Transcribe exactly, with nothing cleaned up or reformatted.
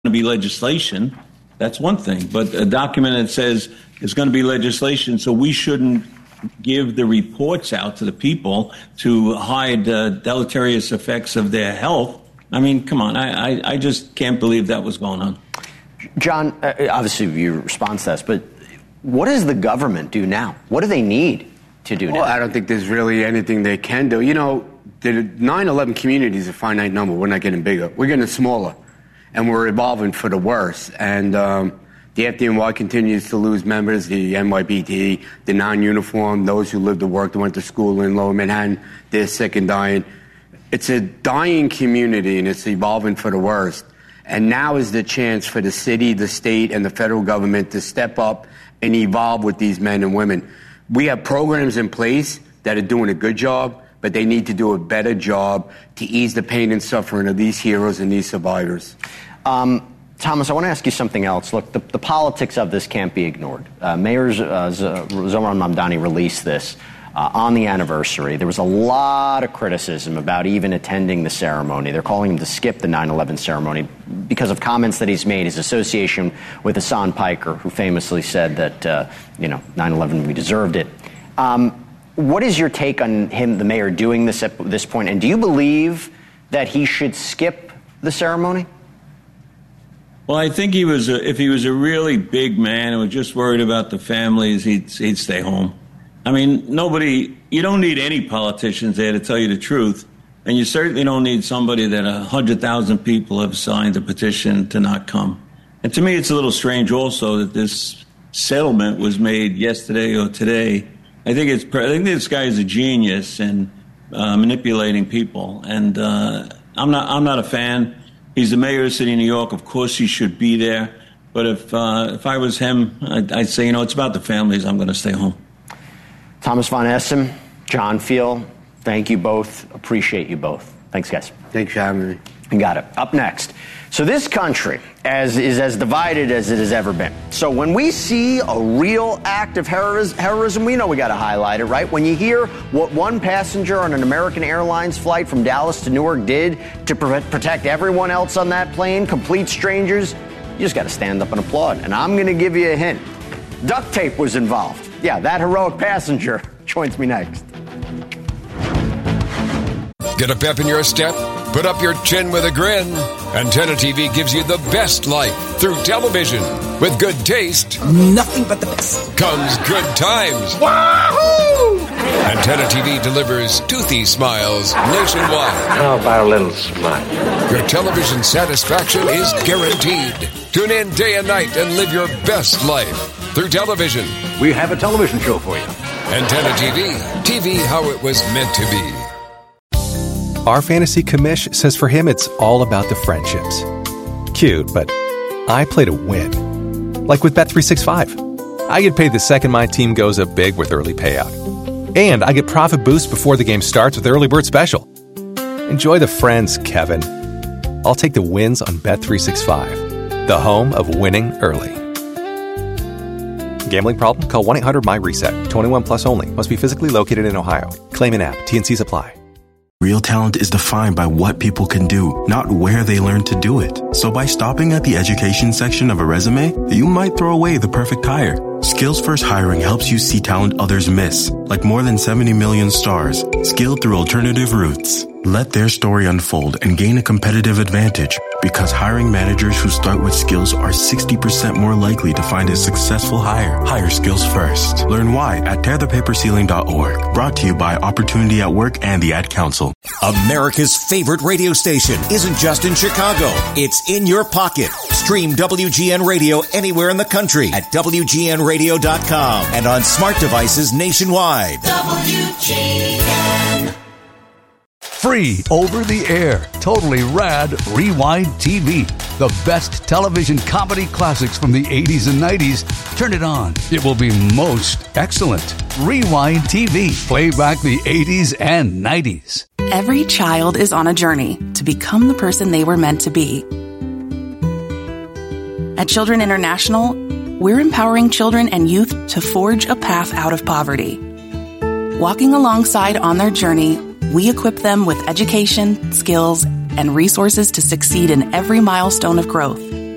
to be legislation, that's one thing. But a document that says there's going to be legislation, so we shouldn't give the reports out to the people to hide uh, deleterious effects of their health. I mean, come on, I, I, I just can't believe that was going on. John, uh, obviously you respond to this, but what does the government do now? What do they need to do well, now? I don't think there's really anything they can do. You know, the nine eleven community is a finite number. We're not getting bigger. We're getting smaller, and we're evolving for the worse. And um, the F D N Y continues to lose members, the N Y B T, the non-uniform, those who lived and worked and went to school in Lower Manhattan, they're sick and dying. It's a dying community, and it's evolving for the worst. And now is the chance for the city, the state, and the federal government to step up and evolve with these men and women. We have programs in place that are doing a good job, but they need to do a better job to ease the pain and suffering of these heroes and these survivors. Um, Thomas, I want to ask you something else. Look, the, the politics of this can't be ignored. Uh, Mayor uh, Zohran Mamdani released this uh, on the anniversary. There was a lot of criticism about even attending the ceremony. They're calling him to skip the nine eleven ceremony because of comments that he's made, his association with Hassan Piker, who famously said that, uh, you know, nine eleven, we deserved it. Um, what is your take on him, the mayor, doing this at this point? And do you believe that he should skip the ceremony? Well, I think he was, a, if he was a really big man and was just worried about the families, he'd, he'd stay home. I mean, nobody, you don't need any politicians there to tell you the truth. And you certainly don't need somebody that one hundred thousand people have signed a petition to not come. And to me, it's a little strange also that this settlement was made yesterday or today. I think it's, I think this guy is a genius in uh, manipulating people. And uh, I'm not, I'm not a fan. He's the mayor of the city of New York. Of course, he should be there. But if uh, if I was him, I'd, I'd say, you know, it's about the families. I'm going to stay home. Thomas von Essen, John Feal, thank you both. Appreciate you both. Thanks, guys. Thanks for having me. You got it. Up next. So this country as is as divided as it has ever been. So when we see a real act of heroism, we know we got to highlight it, right? When you hear what one passenger on an American Airlines flight from Dallas to Newark did to protect everyone else on that plane, complete strangers, you just got to stand up and applaud. And I'm going to give you a hint. Duct tape was involved. Yeah, that heroic passenger joins me next. Get a pep in your step? Put up your chin with a grin. Antenna T V gives you the best life through television. With good taste, nothing but the best, comes good times. Wahoo! Antenna T V delivers toothy smiles nationwide. How about a little smile? Your television satisfaction is guaranteed. Tune in day and night and live your best life through television. We have a television show for you. Antenna T V. T V how it was meant to be. Our fantasy commish says for him it's all about the friendships. Cute, but I play to win. Like with Bet three sixty-five. I get paid the second my team goes up big with early payout. And I get profit boost before the game starts with Early Bird Special. Enjoy the friends, Kevin. I'll take the wins on Bet three sixty-five, the home of winning early. Gambling problem? Call one eight hundred my reset. twenty-one plus only. Must be physically located in Ohio. Claim in app. T N Cs apply. Real talent is defined by what people can do, not where they learn to do it. So by stopping at the education section of a resume, you might throw away the perfect hire. Skills First Hiring helps you see talent others miss, like more than seventy million stars, skilled through alternative routes. Let their story unfold and gain a competitive advantage, because hiring managers who start with skills are sixty percent more likely to find a successful hire. Hire skills first. Learn why at tear the paper ceiling dot org. Brought to you by Opportunity at Work and the Ad Council. America's favorite radio station isn't just in Chicago. It's in your pocket. Stream W G N Radio anywhere in the country at W G N radio dot com and on smart devices nationwide. W G N. Free over the air, totally rad Rewind T V. The best television comedy classics from the eighties and nineties. Turn it on. It will be most excellent. Rewind T V. Play back the eighties and nineties. Every child is on a journey to become the person they were meant to be. At Children International, we're empowering children and youth to forge a path out of poverty. Walking alongside on their journey, we equip them with education, skills, and resources to succeed in every milestone of growth.